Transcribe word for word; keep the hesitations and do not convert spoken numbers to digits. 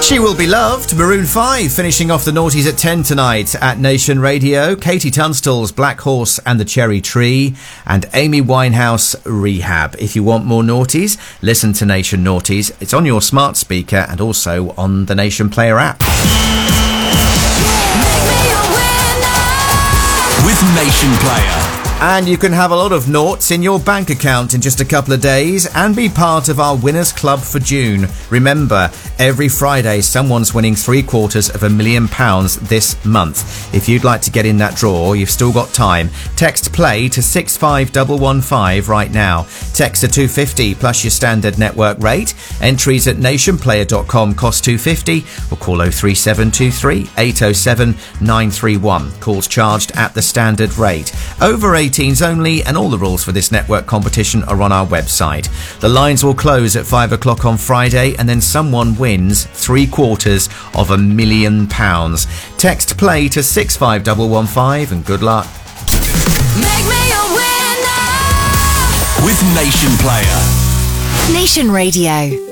She Will Be Loved, Maroon five, finishing off the noughties at ten tonight at Nation Radio. Katie Tunstall's Black Horse and the Cherry Tree, and Amy Winehouse, Rehab. If you want more noughties, listen to Nation Noughties. It's on your smart speaker and also on the Nation Player app. With Nation Player. And you can have a lot of noughts in your bank account in just a couple of days and be part of our Winners Club for June. Remember, every Friday someone's winning three quarters of a million pounds this month. If you'd like to get in that draw, you've still got time. Text PLAY to six five one one five right now. Text to two fifty plus your standard network rate. Entries at nationplayer dot com cost two fifty, or call oh three seven two three, eight oh seven, nine three one. Calls charged at the standard rate. Over eighteens only, and all the rules for this network competition are on our website. The lines will close at five o'clock on Friday, and then someone wins three quarters of a million pounds. Text PLAY to six five one one five and good luck. Make me a winner with Nation Player. Nation Radio.